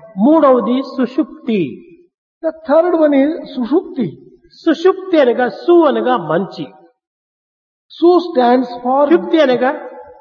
మూడవది సుషుప్తి. The third one is Sushupti. సుషుప్తి అనగా సు అనగా మంచి, Su stands for షుప్తి అనగా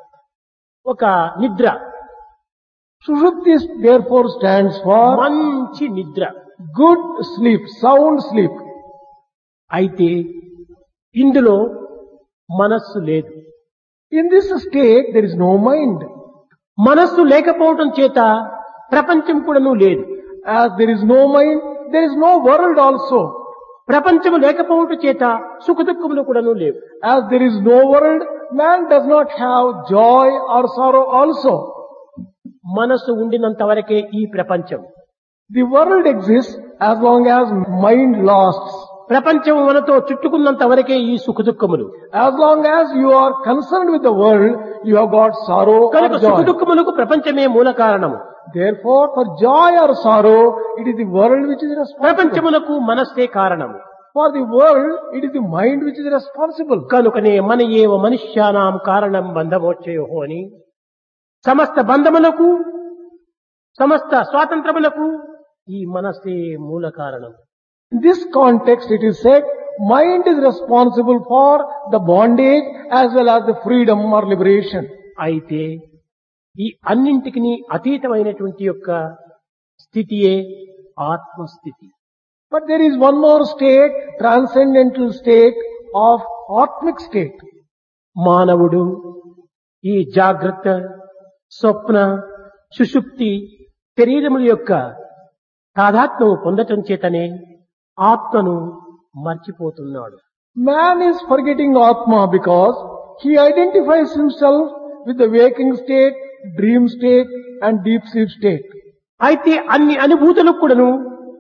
ఒక నిద్ర, Sushupti therefore stands for మంచి నిద్ర. good sleep, sound sleep. అయితే ఇందులో మనస్సు లేదు. In this state there is no mind. మనస్సు లేకపోవటం చేత ప్రపంచం కూడాను లేదు. As there is no mind, there is no world also. ప్రపంచము లేకపోవటం చేత సుఖ దుఃఖములు కూడాను లేవు. As there is no world, man does not have joy or sorrow also. మనస్సు ఉండినంత వరకే ఈ ప్రపంచం. The world exists as long as mind lasts. ప్రపంచం మనతో చుట్టుకున్నంత వరకే ఈ సుఖ దుఃఖములు. As long as you are concerned with the world, you have got sorrow or కనుక సుఖ joy. దుఃఖములకు ప్రపంచమే మూల కారణము. Therefore, for joy or sorrow, it is the world which is responsible. ప్రపంచమునకు మనస్సే కారణము. For the world, it is the mind which is responsible. కనుకనే మన ఏవ మనుష్యానాం కారణం బంధమోక్షయో అని సమస్త బంధములకు సమస్త స్వాతంత్రములకు ఈ మనస్సే మూల కారణం. In this context, it is said, mind is responsible for the bondage as well as the freedom or liberation. అయితే ఈ అన్నింటికి అతీతమైనటువంటి యొక్క స్థితియే ఆత్మస్థితి. But there is one more state, transcendental state of Atmic state. మానవుడు ఈ జాగ్రత్త, స్వప్న, సుషుప్తి శరీరముల యొక్క తాదాత్మ్యము పొందటం చేతనే ఆత్మను మర్చిపోతున్నాడు. Man is forgetting Atma because he identifies himself with the waking state, dream state and deep sleep state. అయితే అన్ని అనుభూతులకు కూడాను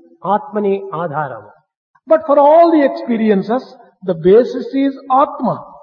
ఆత్మనే ఆధారం. But for all the experiences, the basis is Atma.